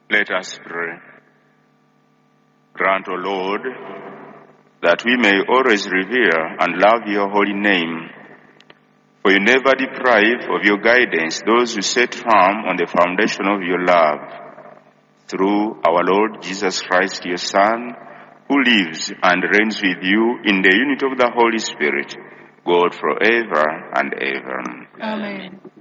Let us pray. Grant, O Lord, that we may always revere and love your holy name. For you never deprive of your guidance those who set firm on the foundation of your love. Through our Lord Jesus Christ, your Son, who lives and reigns with you in the unity of the Holy Spirit, God forever and ever. Amen.